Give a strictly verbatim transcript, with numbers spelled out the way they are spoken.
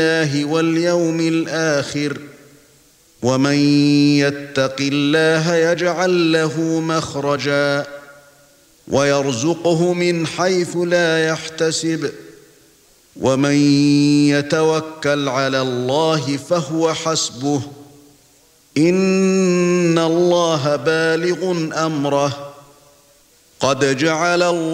الله واليوم الآخر ومن يتق الله يجعل له مخرجا ويرزقه من حيث لا يحتسب ومن يتوكل على الله فهو حسبه إن الله بالغ أمره قد جعل الله